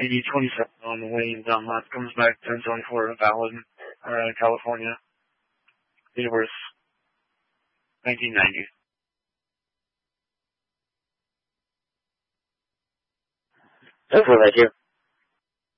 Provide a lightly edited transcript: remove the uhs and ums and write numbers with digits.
maybe 27 on the way down left, comes back, turns 24 valid, California, date of birth, 1990. That's what I do.